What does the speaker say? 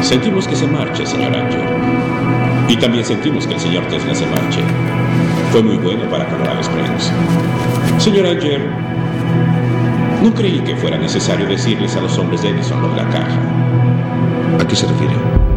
Sentimos que se marche, señor Anger. Y también sentimos que el señor Tesla se marche. Fue muy bueno para Colorado Springs. Señor Anger, no creí que fuera necesario decirles a los hombres de Edison lo de la caja. ¿A qué se refiere?